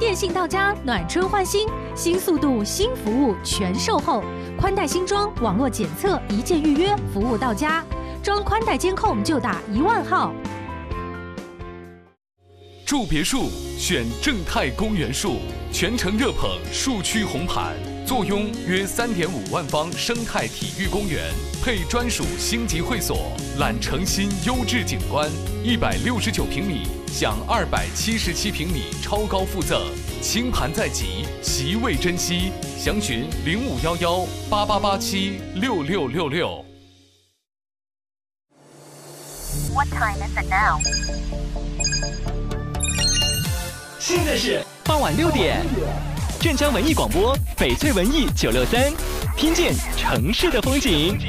线性到家，暖春换新，新速度、新服务全售后，宽带新装，网络检测，一键预约，服务到家。装宽带监控就打10000号。 住别墅选正泰公园树，全程热捧树区红盘，坐拥约3.5万方生态体育公园，配专属星级会所，揽城新优质景观，169平米享277平米超高附赠，清盘在即，席位珍惜，详询051188876666。 What time is it now? 现在是傍晚6点，镇江文艺广播，翡翠文艺963，听见城市的风景。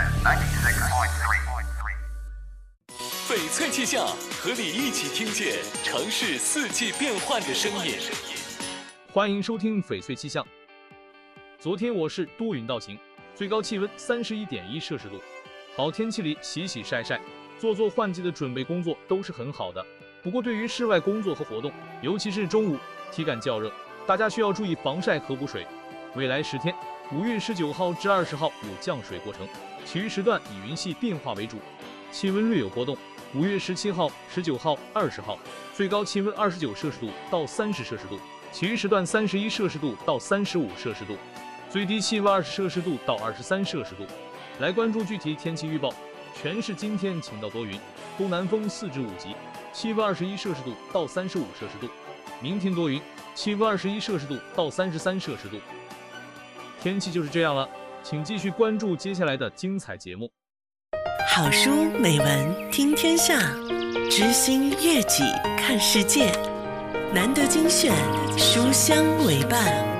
翡翠气象和你一起听见城市四季变换的声音。 欢迎收听翡翠气象。昨天我市多云到晴，最高气温31.1摄氏度。好天气里洗洗晒晒，做换季的准备工作都是很好的。不过对于室外工作和活动，尤其是中午体感较热，大家需要注意防晒和补水。未来10天，5月19号至20号有降水过程，其余时段以云系变化为主，气温略有波动。5月17号、19号、20号，最高气温29摄氏度到30摄氏度，其余时段31摄氏度到35摄氏度，最低气温20摄氏度到23摄氏度。来关注具体天气预报。全市今天晴到多云，东南风4至5级，气温21摄氏度到35摄氏度。明天多云，气温21摄氏度到33摄氏度。天气就是这样了，请继续关注接下来的精彩节目。 好书美文听天下，知心悦己看世界。难得精选，书香为伴。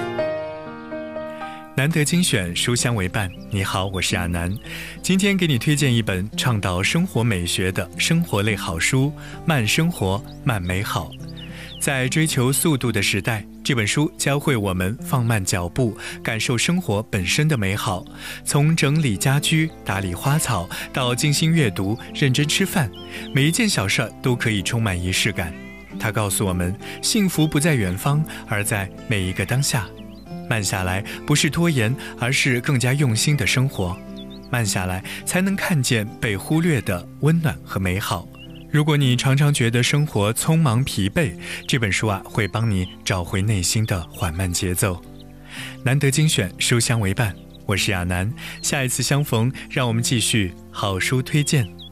难得精选，书香为伴。你好，我是亚楠，今天给你推荐一本倡导生活美学的生活类好书《慢生活，慢美好》。在追求速度的时代，这本书教会我们放慢脚步，感受生活本身的美好。从整理家居、打理花草，到静心阅读、认真吃饭，每一件小事都可以充满仪式感。它告诉我们，幸福不在远方，而在每一个当下。慢下来，不是拖延，而是更加用心的生活。慢下来，才能看见被忽略的温暖和美好。如果你常常觉得生活匆忙疲惫，这本书会帮你找回内心的缓慢节奏。难得精选，书香为伴，我是亚楠，下一次相逢，让我们继续好书推荐。